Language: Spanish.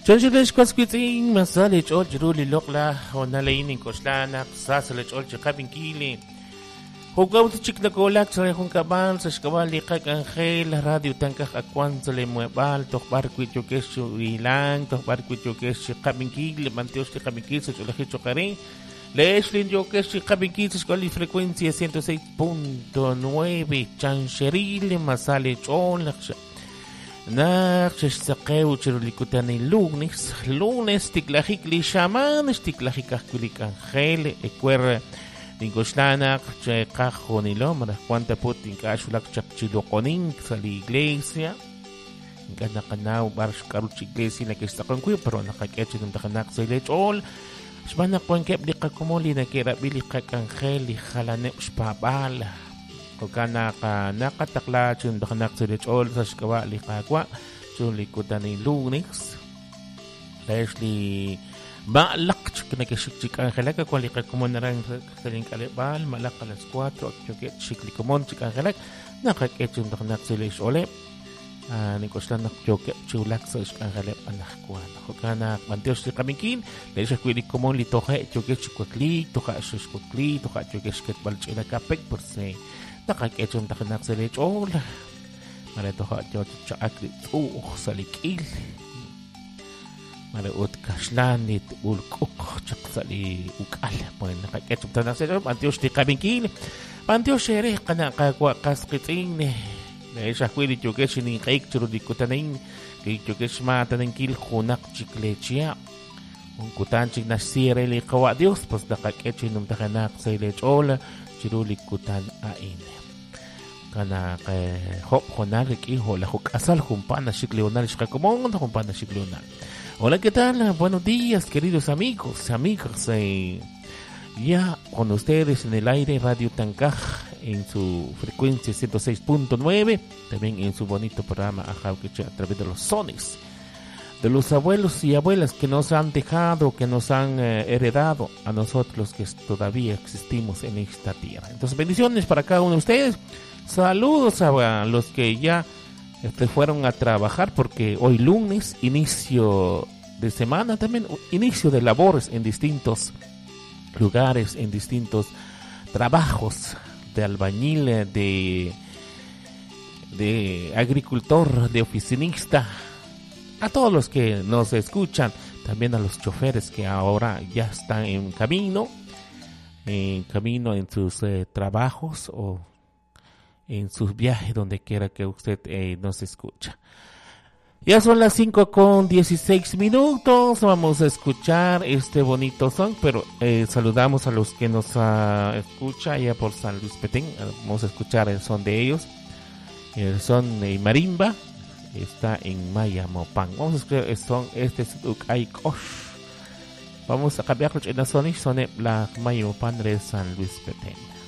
Chanchilish kwasquitzin masalich ol jiruli lokla onalainin koslanak sasalich ol chikabinkili. Jugawt chiklakolak sa kung kabal sa skawali kak Angel radio tangkak akwan sa lemuebal tokbar kwityo kesyo ilang tokbar kwityo kesyo kabinkili mantios chikabinkili sa chulahito kare. Leslin yo kesyo kabinkili sa skawali frecuencia 106.9 chancherili masalich ol Naksakeu chirulikutan ni lunes tiklahik li shaman tiklahik akulik Angel ecuer ningoslanak che cajo ni lomra cuanta putin kashulak chakchilokonin sa la iglesia ganakanaw barsh karuch iglesia na kistakon kuyo pero nakaketsi ng takanak sa ilechol shbana kwenkep di kakumuli na kirabili kak Angel li halane uspabala Kukana ka nakatakla chun dakanak silechol sa shkawa likakwa chun likutan ni lunes Leslie malak chuk nakishik Angela ka kung likakumon na rin sa kalibal malak alas 4 at chuket shiklikumon chik Angela nakaket chun dakanak silechol nikos lang nakchuket chulak sa Angela anakkuan kukana mantios si kamikin lesya kwilikumon litoka chuket chikwakli toka shushkwakli toka chuket shket balchina kapek per se nakaketsun takanak sa lechol marito ka chaklit sa likil mariut kaslanit ulkuk chak sa ukal nakaketsun takanak sa lechol pantios di kabingkil pantios shere kanakakwa kaskiting siya kwili chuket sinikaik churo di kutaning kay chuket mataning kil kunak chiklechia kung kutan chik nasire li kawa Dios pas nakaketsun takanak sa lechol chirulikutan ain kana kay hop honarik iho la asal kumpana shikleonal shikakomon kumpana shikleonal. Hola, ¿qué tal? Buenos días, queridos amigos, ya con ustedes en el aire Radio Tancaj en su frecuencia 106.9, también en su bonito programa Ajauqueche a través de los sones de los abuelos y abuelas que nos han dejado, que nos han heredado a nosotros que todavía existimos en esta tierra. Entonces, bendiciones para cada uno de ustedes. Saludos a los que ya fueron a trabajar, porque hoy lunes, inicio de semana, también inicio de labores en distintos lugares, en distintos trabajos de albañil, de agricultor, de oficinista. A todos los que nos escuchan, también a los choferes que ahora ya están en camino en sus trabajos o en sus viajes, donde quiera que usted nos escucha. Ya son las 5:16. Vamos a escuchar este bonito son, pero saludamos a los que nos escuchan allá por San Luis Petén. Vamos a escuchar el son de ellos. El son de marimba. Está en Mayamopan. Vamos a escuchar el son, este es Ukay Kosh. Vamos a cambiarlo en la son la Mayamopan de San Luis Petén.